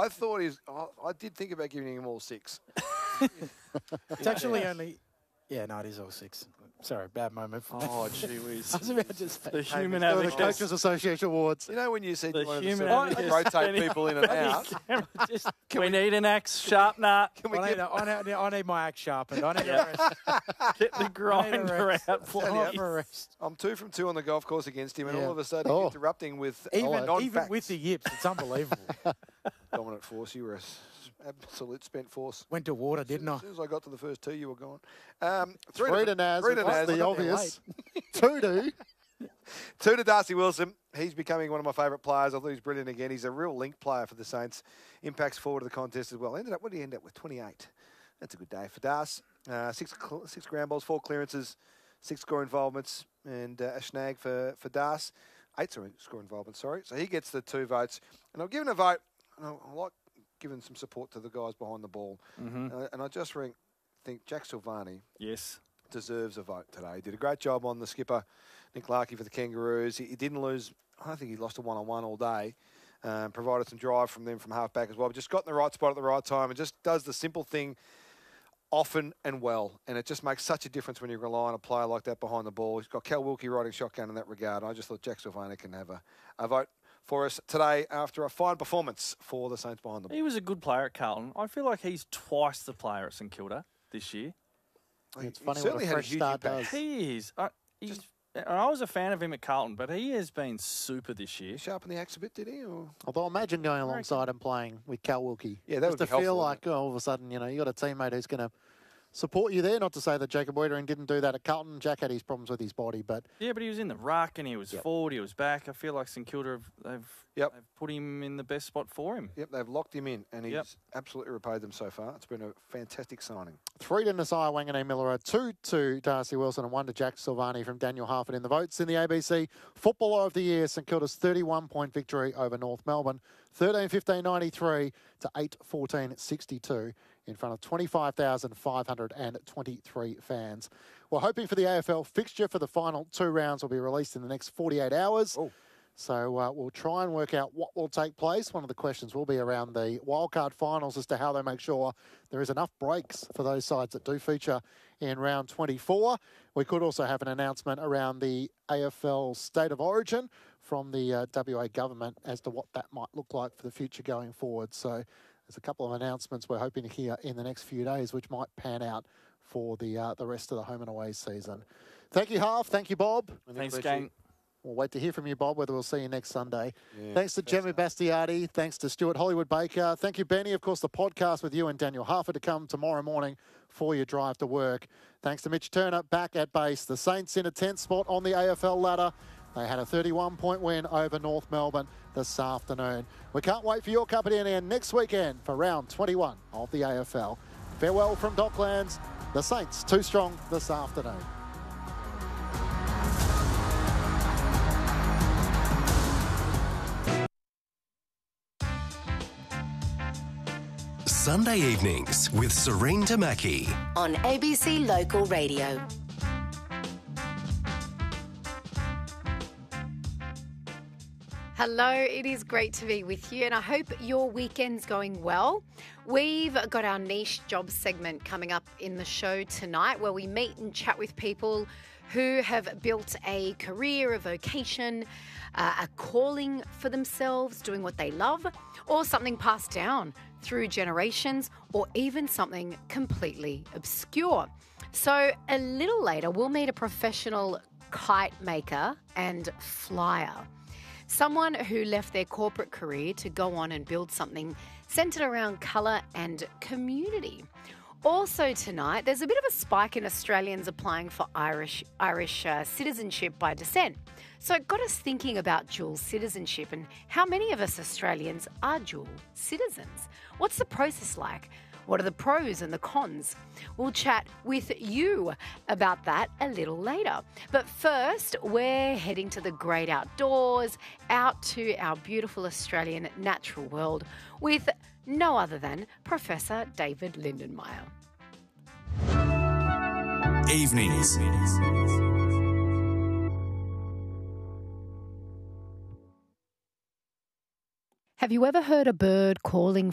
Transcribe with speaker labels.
Speaker 1: I thought I did think about giving him all 6.
Speaker 2: It's actually only... Yeah, no, it is all 6. Sorry, bad moment.
Speaker 3: Oh, gee whiz.
Speaker 2: I was about to say.
Speaker 3: The human
Speaker 2: The
Speaker 3: advocate.
Speaker 2: Coaches Association Awards.
Speaker 1: You know when you said you wanted
Speaker 3: human
Speaker 1: to rotate people in and out?
Speaker 3: We need an axe sharpener.
Speaker 2: I need my axe sharpened. I need a rest.
Speaker 3: Get the grinder out,
Speaker 2: please.
Speaker 1: I'm 2 from 2 on the golf course against him, and all of a sudden he's interrupting with
Speaker 2: even
Speaker 1: non-facts.
Speaker 2: with the yips, it's unbelievable.
Speaker 1: Dominant force, you were absolute spent force.
Speaker 2: Went to water, didn't I?
Speaker 1: As soon as I got to the first 2, you were gone.
Speaker 4: 3 to Naz, the obvious. 2 to
Speaker 1: 2 to Darcy Wilson. He's becoming one of my favourite players. I thought he's brilliant again. He's a real link player for the Saints. Impacts forward to the contest as well. What did he end up with? 28. That's a good day for Das. 6 ground balls, 4 clearances, 6 score involvements, and a snag for Das. 8 score involvements, sorry. So he gets the 2 votes. And I've given a vote. And I like giving some support to the guys behind the ball. And I just think Jack Silvani deserves a vote today. He did a great job on the skipper, Nick Larkey, for the Kangaroos. He didn't lose. I don't think he lost a one-on-one all day. Provided some drive from them from half-back as well. But just got in the right spot at the right time and just does the simple thing often and well. And it just makes such a difference when you rely on a player like that behind the ball. He's got Cal Wilkie riding shotgun in that regard. And I just thought Jack Silvani can have a vote for us today after a fine performance for the Saints behind the ball.
Speaker 3: He was a good player at Carlton. I feel like he's twice the player at St Kilda this year.
Speaker 4: It's funny what a fresh start does.
Speaker 3: He is. I was a fan of him at Carlton, but he has been super this year.
Speaker 1: Sharpen the axe a bit, did he? Or?
Speaker 4: Although imagine going alongside him playing with Cal Wilkie.
Speaker 1: Yeah, that would be
Speaker 4: helpful. Just to feel like all of a sudden, you got a teammate who's going to support you there. Not to say that Jacob Wiedering didn't do that at Carlton. Jack had his problems with his body, but...
Speaker 3: Yeah, but he was in the ruck and he was forward, he was back. I feel like St Kilda, they've put him in the best spot for him.
Speaker 1: Yep, they've locked him in and he's absolutely repaid them so far. It's been a fantastic signing.
Speaker 4: 3 to Nasiah Wanganeen-Miller, 2 to Darcy Wilson and 1 to Jack Silvani from Daniel Harford in the votes. In the ABC Footballer of the Year, St Kilda's 31-point victory over North Melbourne, 13-15-93 to 8-14-62. In front of 25,523 fans. We're hoping for the AFL fixture for the final 2 rounds will be released in the next 48 hours. So we'll try and work out what will take place. One of the questions will be around the wildcard finals as to how they make sure there is enough breaks for those sides that do feature in round 24. We could also have an announcement around the AFL State of Origin from the WA government as to what that might look like for the future going forward. So there's a couple of announcements we're hoping to hear in the next few days, which might pan out for the rest of the home and away season. Thank you, Harf. Thank you, Bob.
Speaker 3: Thanks, gang.
Speaker 4: We'll wait to hear from you, Bob, whether we'll see you next Sunday. Thanks to Jemmy Bastiati. Thanks to Stuart Hollywood-Baker. Thank you, Benny. Of course, the podcast with you and Daniel Harford to come tomorrow morning for your drive to work. Thanks to Mitch Turner back at base. The Saints in a 10th spot on the AFL ladder. They had a 31-point win over North Melbourne this afternoon. We can't wait for your company in next weekend for round 21 of the AFL. Farewell from Docklands. The Saints too strong this afternoon.
Speaker 5: Sunday evenings with Serene Tamaki
Speaker 6: on ABC Local Radio.
Speaker 7: Hello, it is great to be with you and I hope your weekend's going well. We've got our niche job segment coming up in the show tonight where we meet and chat with people who have built a career, a vocation, a calling for themselves, doing what they love, or something passed down through generations, or even something completely obscure. So a little later, we'll meet a professional kite maker and flyer. Someone who left their corporate career to go on and build something centred around colour and community. Also tonight, there's a bit of a spike in Australians applying for Irish citizenship by descent. So it got us thinking about dual citizenship and how many of us Australians are dual citizens. What's the process like? What are the pros and the cons? We'll chat with you about that a little later. But first, we're heading to the great outdoors, out to our beautiful Australian natural world with no other than Professor David Lindenmayer.
Speaker 5: Evenings.
Speaker 7: Have you ever heard a bird calling